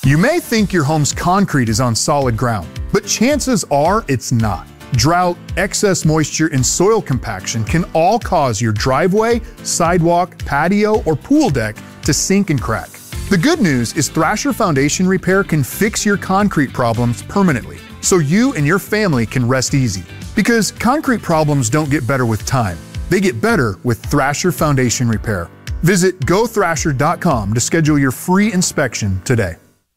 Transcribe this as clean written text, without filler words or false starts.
You may think your home's concrete is on solid ground, but chances are it's not. Drought, excess moisture, and soil compaction can all cause your driveway, sidewalk, patio, or pool deck to sink and crack. The good news is Thrasher Foundation Repair can fix your concrete problems permanently, so you and your family can rest easy. Because concrete problems don't get better with time, they get better with Thrasher Foundation Repair. Visit gothrasher.com to schedule your free inspection today.